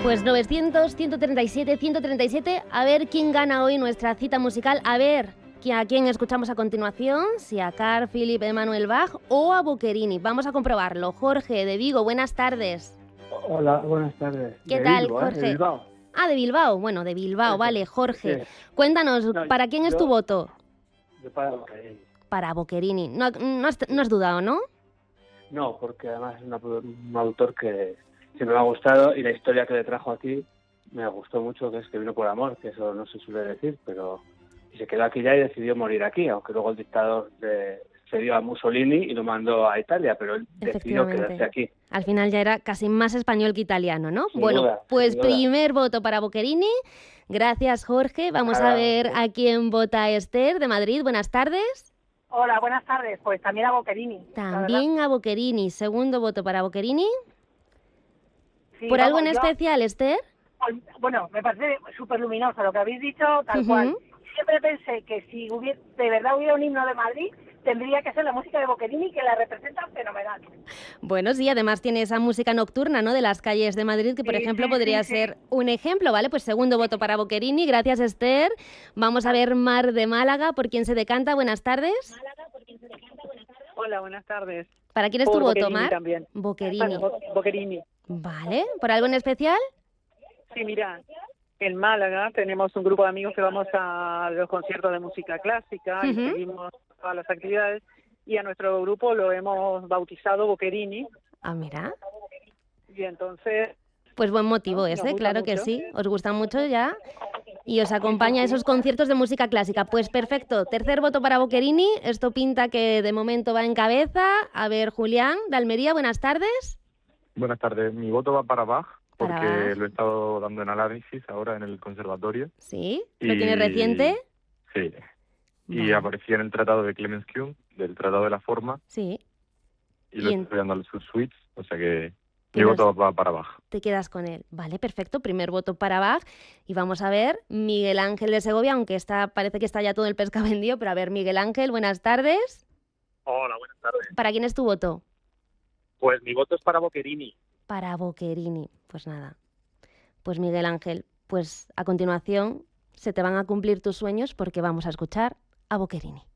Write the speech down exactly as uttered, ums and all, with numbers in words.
Pues novecientos, ciento treinta y siete, ciento treinta y siete. A ver quién gana hoy nuestra cita musical. A ver a quién escuchamos a continuación. Si a Carl Philipp Emanuel Bach o a Boccherini. Vamos a comprobarlo. Jorge, de Vigo, buenas tardes. Hola, buenas tardes. ¿Qué de tal, Bilbo, Jorge? ¿eh? De Bilbao. Ah, de Bilbao. Bueno, de Bilbao, Eso, vale. Jorge, sí. cuéntanos, No, ¿para quién es yo- tu voto? Yo para Boccherini. Para Boccherini. No, no, has, no has dudado, ¿no? No, porque además es una- un autor que siempre me ha gustado y la historia que le trajo aquí me gustó mucho, que es que vino por amor, que eso no se suele decir, pero y se quedó aquí ya y decidió morir aquí, aunque luego el dictador de- se dio a Mussolini y lo mandó a Italia, pero él decidió Efectivamente. quedarse aquí. Al final ya era casi más español que italiano, ¿no? Sin bueno, duda, pues sin duda. primer voto para Boccherini. Gracias, Jorge. Vamos Nada, a ver pues- a quién vota Esther de Madrid. Buenas tardes. Hola, buenas tardes. Pues también a Boccherini. la verdad. También a Boccherini. Segundo voto para Boccherini. Sí, ¿Por algo en vamos, yo- especial, Esther? Bueno, me parece súper luminoso lo que habéis dicho, tal Ujú. cual. Siempre pensé que si hubiera, de verdad hubiera un himno de Madrid, tendría que ser la música de Boccherini, que la representa fenomenal. Bueno, sí, además tiene esa música nocturna, ¿no?, de las calles de Madrid, que por Sí, ejemplo sí, podría sí, sí. ser un ejemplo, ¿vale? Pues segundo voto para Boccherini. Gracias, Esther. Vamos a ver Mar de Málaga, ¿por quién se decanta? Buenas tardes. Hola, buenas tardes. ¿Para quién es tu Por voto, Boccherini Mar? también. Boccherini. Bo- Boccherini. Vale. ¿Por algo en especial? Sí, mira, en Málaga tenemos un grupo de amigos que vamos a los conciertos de música clásica y Ujú. seguimos todas las actividades y a nuestro grupo lo hemos bautizado Boccherini Ah, mira. y entonces Pues buen motivo Nos ese, gusta claro que mucho. sí. Os gusta mucho ya. Y os acompaña a esos conciertos de música clásica. Pues perfecto. Tercer voto para Boccherini. Esto pinta que de momento va en cabeza. A ver, Julián, de Almería, buenas tardes. Buenas tardes. Mi voto va para Bach, porque Para Bach. lo he estado dando en análisis ahora en el conservatorio. Sí, ¿lo Y- tienes reciente? Sí. Y Vale. aparecía en el tratado de Clemens Kuhn, del tratado de la forma, Sí, y lo Y en- estoy dando sus suites, o sea que Que mi nos- voto va para Bach. te quedas con él. Vale, perfecto. Primer voto para Bach. Y vamos a ver Miguel Ángel de Segovia, aunque está, parece que está ya todo el pescado vendido, pero a ver, Miguel Ángel, buenas tardes. Hola, buenas tardes. ¿Para quién es tu voto? Pues mi voto es para Boccherini. Para Boccherini. Pues nada. Pues Miguel Ángel, pues a continuación se te van a cumplir tus sueños porque vamos a escuchar a Boccherini.